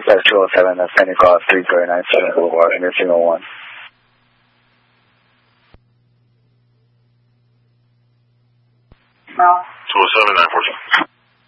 That's 207, that's Santa Claus, 3097 Boulevard, and your signal 1. No. 207, 947.